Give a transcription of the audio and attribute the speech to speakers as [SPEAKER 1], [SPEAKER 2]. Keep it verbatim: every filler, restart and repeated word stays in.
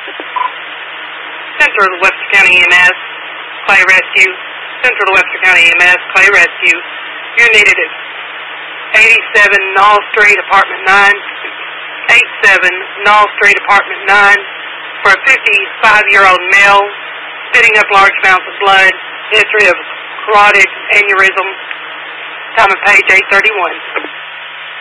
[SPEAKER 1] Central Webster County E M S, Clay Rescue. Central Webster County E M S, Clay Rescue. You're needed at eighty-seven Knoll Street, Apartment nine. eighty-seven Knoll Street, Apartment nine, for a fifty-five-year-old male, spitting up large amounts of blood, history of carotid aneurysm, time of page eight thirty-one.